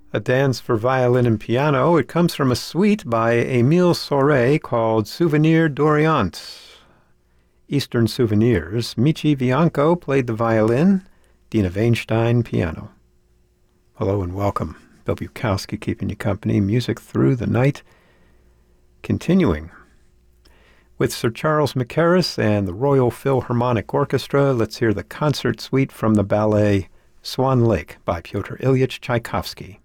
A dance for violin and piano. It comes from a suite by Émile Souret called Souvenir d'Orient. Eastern Souvenirs. Michi Bianco played the violin, Dina Weinstein piano. Hello and welcome. Bill Bukowski keeping you company. Music through the night. Continuing with Sir Charles Mackerras and the Royal Philharmonic Orchestra, let's hear the concert suite from the ballet Swan Lake by Pyotr Ilyich Tchaikovsky.